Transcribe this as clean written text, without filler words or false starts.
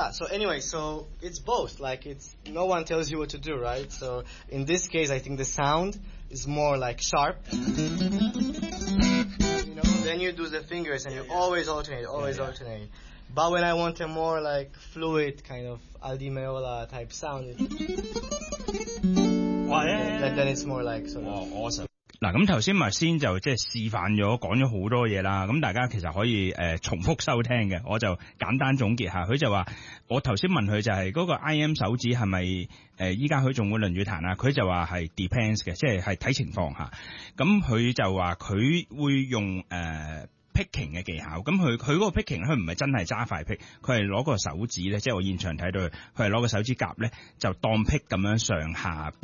Yeah, so anyway, so it's both. Like, it's no one tells you what to do, right? So in this case, I think the sound is more like sharp. Then you do the fingers and you always alternate. But when I want a more like fluid kind of Aldi Meola type sound, then it's more like sort of awesome. 嗱，咁頭先咪先就即係示範咗講咗好多嘢啦，咁大家其實可以重複收聽嘅，我就簡單總結下。佢就話我頭先問佢就係嗰個 IM 手指係咪依家佢仲會輪住彈啊？佢就話係 depends 嘅，即係睇情況下。咁佢就話佢會用picking 嘅技巧，咁佢嗰個 picking 佢唔係真係揸塊 pick， 佢係攞個手指咧，即係我現場睇到佢係攞個手指甲咧就當 pick 咁樣上下